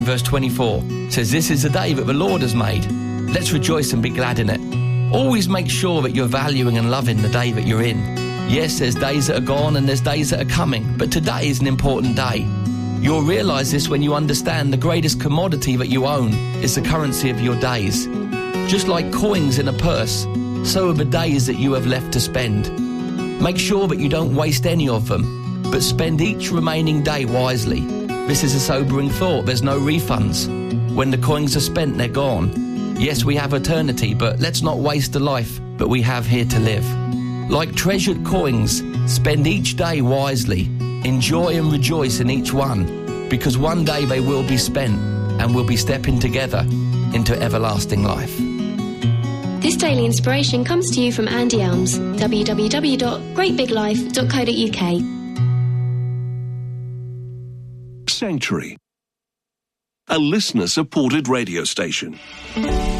verse 24 says, "This is the day that the Lord has made. Let's rejoice and be glad in it." Always make sure that you're valuing and loving the day that you're in. Yes, there's days that are gone and there's days that are coming, but today is an important day. You'll realise this when you understand the greatest commodity that you own is the currency of your days. Just like coins in a purse, so are the days that you have left to spend. Make sure that you don't waste any of them, but spend each remaining day wisely. This is a sobering thought. There's no refunds. When the coins are spent, they're gone. Yes, we have eternity, but let's not waste the life that we have here to live. Like treasured coins, spend each day wisely. Enjoy and rejoice in each one, because one day they will be spent and we'll be stepping together into everlasting life. This daily inspiration comes to you from Andy Elms, www.greatbiglife.co.uk. Sanctuary, a listener-supported radio station.